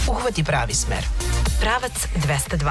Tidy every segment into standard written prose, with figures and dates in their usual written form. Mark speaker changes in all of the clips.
Speaker 1: Uhvati pravi smer. Pravac 202.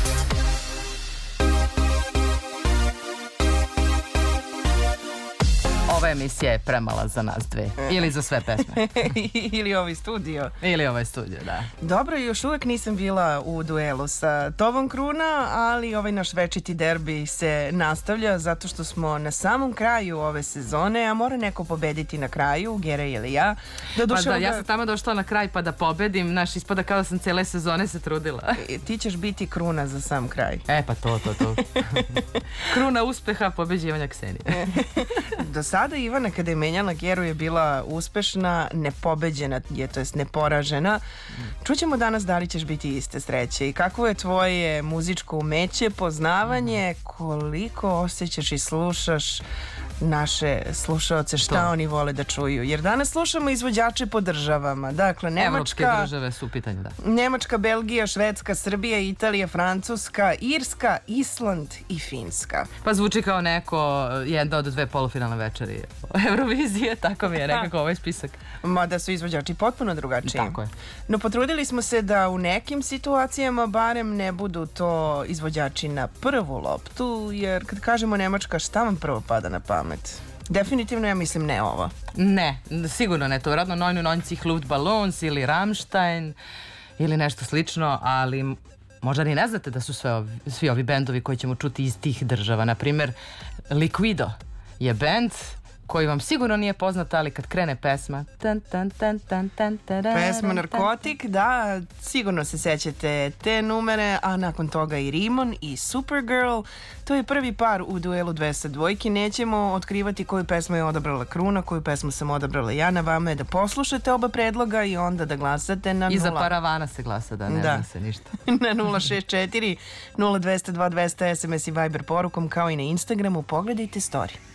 Speaker 2: Ova emisija je premala za nas dve. Ili za sve pesme.
Speaker 3: Ili ovaj studio.
Speaker 2: Ili ovaj studio, da.
Speaker 3: Dobro, još uvek nisam bila u duelu sa tobom, Kruna, ali ovaj naš večiti derbi se nastavlja zato što smo na samom kraju ove sezone, a mora neko pobediti na kraju, Gera ili ja.
Speaker 2: Ja sam tamo došla na kraj pa da pobedim, znaš, ispada kao da sam cele sezone se trudila.
Speaker 3: Ti ćeš biti Kruna za sam kraj.
Speaker 2: Pa to. Kruna uspeha, pobeđivanja Ksenije.
Speaker 3: Do sada Ivana kada je menjala Geru je bila uspešna, nepobeđena je, to jest neporažena. Čućemo danas da li ćeš biti iste sreće i kakvo je tvoje muzičko umeće, poznavanje, koliko osjećaš i slušaš naše slušaoce, šta oni vole da čuju. Jer danas slušamo izvođače po državama. Dakle, Nemačka,
Speaker 2: evropske države su u pitanju, da.
Speaker 3: Nemačka, Belgija, Švedska, Srbija, Italija, Francuska, Irska, Island i Finska.
Speaker 2: Pa zvuči kao jedna od dve polufinalne večeri Eurovizije, tako mi je nekako ovaj spisak.
Speaker 3: Mada su izvođači potpuno drugačiji.
Speaker 2: Tako je.
Speaker 3: No potrudili smo se da u nekim situacijama barem ne budu to izvođači na prvu loptu, jer kad kažemo Nemačka, šta vam prvo pada na pamet? Definitivno ja mislim ne ovo.
Speaker 2: Ne, sigurno ne to. Vjerojatno 99 Luftballons ili Rammstein ili nešto slično, ali možda ni ne znate da su svi ovi bendovi koji ćemo čuti iz tih država. Naprimjer, Liquido je bend koji vam sigurno nije poznat, ali kad krene pesma
Speaker 3: pesma Narkotik, da, sigurno se sećate te numere, a nakon toga i Rimon i Supergirl. To je prvi par u duelu 202. Nećemo otkrivati koju pesmu je odabrala Kruna, koju pesmu sam odabrala ja. Na vama je da poslušate oba predloga i onda da glasate na 0.
Speaker 2: I za paravana se glasa, da ne zna se ništa.
Speaker 3: Na 064 0202 200 SMS i Viber porukom, kao i na Instagramu. Pogledajte story.